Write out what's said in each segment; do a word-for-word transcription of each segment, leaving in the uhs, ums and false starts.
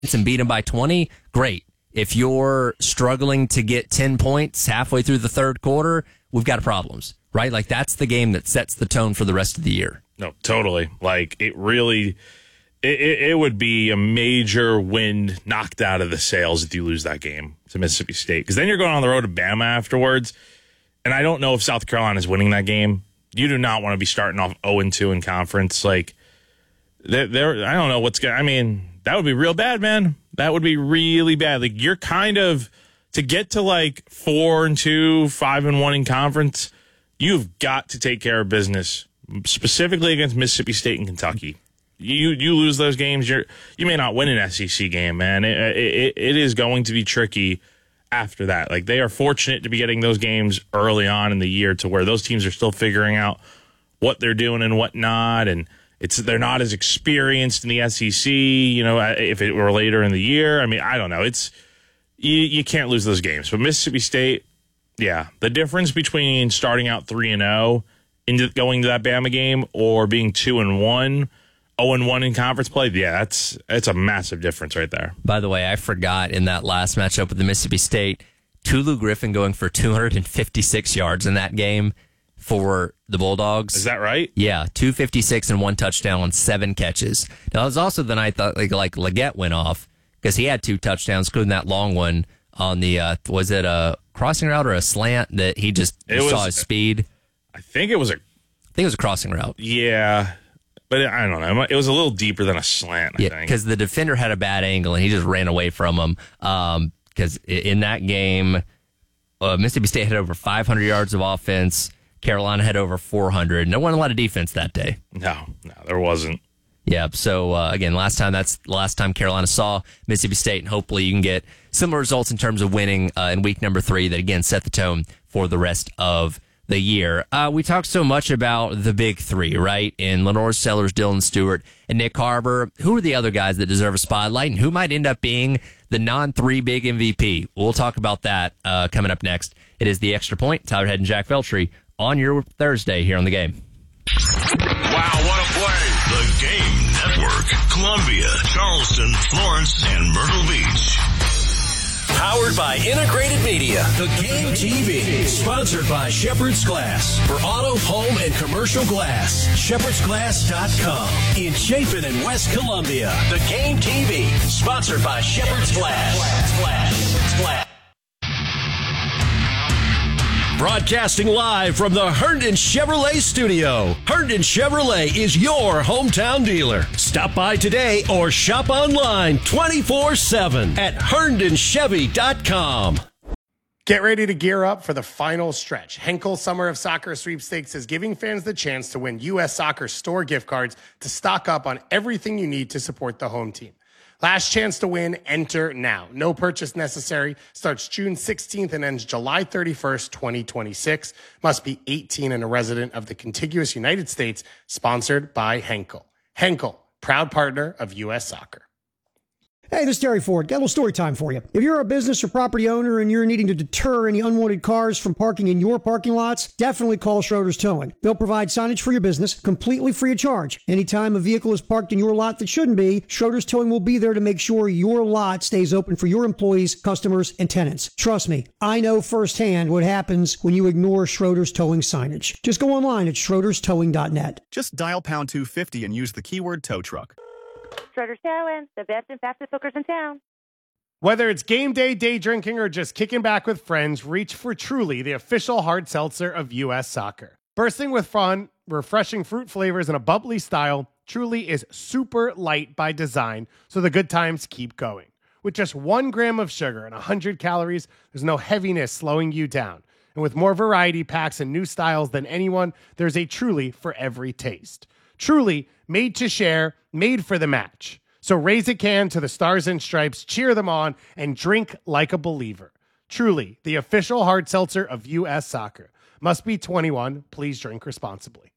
and beat them by twenty, great. If you're struggling to get ten points halfway through the third quarter, we've got problems, right? Like, that's the game that sets the tone for the rest of the year. No, totally. Like, it really, it, it, it would be a major wind knocked out of the sails if you lose that game to Mississippi State. Because then you're going on the road to Bama afterwards. And I don't know if South Carolina is winning that game. You do not want to be starting off oh and two in conference. Like, they're, they're, I don't know what's going to, I mean, that would be real bad, man. That would be really bad. Like, you're kind of, to get to like four and two, five and one in conference, you've got to take care of business, specifically against Mississippi State and Kentucky. You you lose those games, you're you may not win an S E C game, man. It, it it is going to be tricky after that. Like, they are fortunate to be getting those games early on in the year to where those teams are still figuring out what they're doing and what not, and it's they're not as experienced in the S E C. You know, if it were later in the year, I mean, I don't know. It's you you can't lose those games. But Mississippi State, yeah, the difference between starting out three and zero into going to that Bama game or being two and one, zero and one in conference play, yeah, that's that's a massive difference right there. By the way, I forgot in that last matchup with the Mississippi State, Tulu Griffin going for two hundred fifty-six yards in that game for the Bulldogs. Is that right? Yeah, two fifty-six and one touchdown on seven catches. Now, it was also the night that like, like Leggett went off because he had two touchdowns, including that long one on the, uh, was it a crossing route or a slant that he just it saw was, his speed? I think it was a... I think it was a crossing route. Yeah, but I don't know. It was a little deeper than a slant, I yeah, think. because the defender had a bad angle, and he just ran away from him. Um, because in that game, uh, Mississippi State had over five hundred yards of offense. Carolina had over four hundred. No one a lot of defense that day. No, no, there wasn't. Yeah, so uh, again, last time that's the last time Carolina saw Mississippi State, and hopefully you can get similar results in terms of winning uh, in week number three that, again, set the tone for the rest of the year. Uh, we talked so much about the big three, right? In Lenore Sellers, Dylan Stewart, and Nick Harbor. Who are the other guys that deserve a spotlight, and who might end up being the non-three big M V P? We'll talk about that uh, coming up next. It is The Extra Point. Tyler Head and Jack Veltri on your Thursday here on The Game. Wow, what a play. The Game Network. Columbia, Charleston, Florence, and Myrtle Beach. Powered by Integrated Media. The Game T V. Sponsored by Shepherd's Glass. For auto, home, and commercial glass. Shepherds Glass dot com. In Chapin and West Columbia. The Game T V. Sponsored by Shepherd's Glass. Glass. Glass. Shepherd's Glass. Broadcasting live from the Herndon Chevrolet studio. Herndon Chevrolet is your hometown dealer. Stop by today or shop online twenty-four seven at herndon chevy dot com. Get ready to gear up for the final stretch. Henkel Summer of Soccer Sweepstakes is giving fans the chance to win U S Soccer store gift cards to stock up on everything you need to support the home team. Last chance to win, enter now. No purchase necessary. Starts June sixteenth and ends July thirty-first, twenty twenty-six. Must be eighteen and a resident of the contiguous United States. Sponsored by Henkel. Henkel, proud partner of U S Soccer. Hey, this is Terry Ford. Got a little story time for you. If you're a business or property owner and you're needing to deter any unwanted cars from parking in your parking lots, definitely call Schroeder's Towing. They'll provide signage for your business completely free of charge. Anytime a vehicle is parked in your lot that shouldn't be, Schroeder's Towing will be there to make sure your lot stays open for your employees, customers, and tenants. Trust me, I know firsthand what happens when you ignore Schroeder's Towing signage. Just go online at schroeders towing dot net. Just dial pound two fifty and use the keyword tow truck. Schroeder's Towing, the best and fastest hookers in town. Whether it's game day, day drinking, or just kicking back with friends, reach for Truly, the official hard seltzer of U S Soccer. Bursting with fun, refreshing fruit flavors, and a bubbly style, Truly is super light by design, so the good times keep going. With just one gram of sugar and one hundred calories, there's no heaviness slowing you down. And with more variety packs and new styles than anyone, there's a Truly for every taste. Truly, made to share, made for the match. So raise a can to the Stars and Stripes, cheer them on, and drink like a believer. Truly, the official hard seltzer of U S Soccer. Must be twenty-one. Please drink responsibly.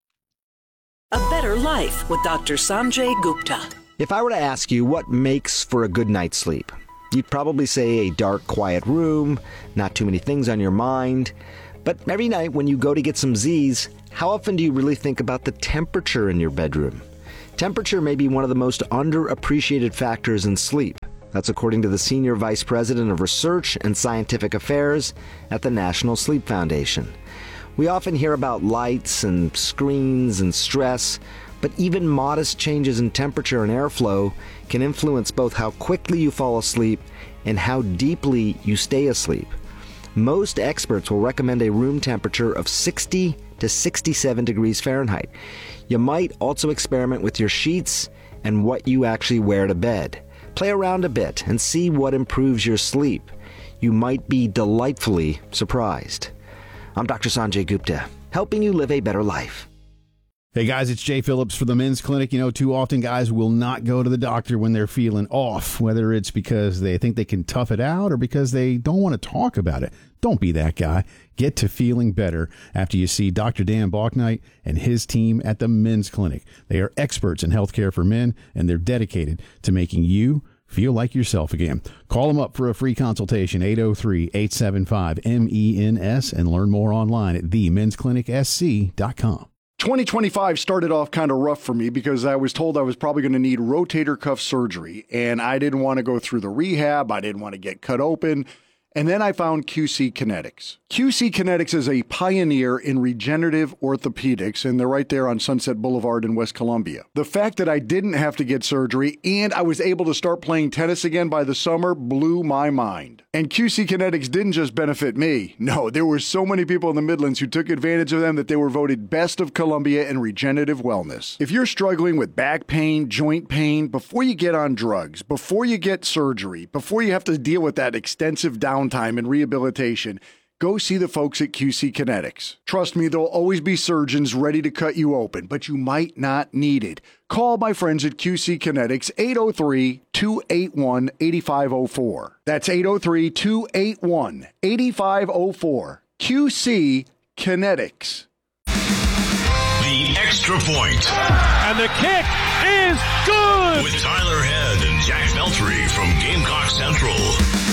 A better life with Doctor Sanjay Gupta. If I were to ask you what makes for a good night's sleep, you'd probably say a dark, quiet room, not too many things on your mind. But every night when you go to get some Z's, how often do you really think about the temperature in your bedroom? Temperature may be one of the most underappreciated factors in sleep. That's according to the Senior Vice President of Research and Scientific Affairs at the National Sleep Foundation. We often hear about lights and screens and stress, but even modest changes in temperature and airflow can influence both how quickly you fall asleep and how deeply you stay asleep. Most experts will recommend a room temperature of sixty to sixty-seven degrees Fahrenheit. You might also experiment with your sheets and what you actually wear to bed. Play around a bit and see what improves your sleep. You might be delightfully surprised. I'm Doctor Sanjay Gupta, helping you live a better life. Hey guys, it's Jay Phillips for the Men's Clinic. You know, too often guys will not go to the doctor when they're feeling off, whether it's because they think they can tough it out or because they don't want to talk about it. Don't be that guy. Get to feeling better after you see Doctor Dan Balknight and his team at the Men's Clinic. They are experts in healthcare for men, and they're dedicated to making you feel like yourself again. Call them up for a free consultation, eight oh three, eight seven five, M E N S, and learn more online at the men's clinic s c dot com. twenty twenty-five started off kind of rough for me because I was told I was probably going to need rotator cuff surgery, and I didn't want to go through the rehab. I didn't want to get cut open. And then I found Q C Kinetics. Q C Kinetics is a pioneer in regenerative orthopedics, and they're right there on Sunset Boulevard in West Columbia. The fact that I didn't have to get surgery and I was able to start playing tennis again by the summer blew my mind. And Q C Kinetics didn't just benefit me. No, there were so many people in the Midlands who took advantage of them that they were voted Best of Columbia in regenerative wellness. If you're struggling with back pain, joint pain, before you get on drugs, before you get surgery, before you have to deal with that extensive downtime and rehabilitation, go see the folks at Q C Kinetics. Trust me, there'll always be surgeons ready to cut you open, but you might not need it. Call my friends at Q C Kinetics, eight oh three, two eight one, eight five oh four. That's eight oh three, two eight one, eight five oh four. Q C Kinetics. The Extra Point. And the kick is good! With Tyler Head and Jack Veltri from Gamecock Central.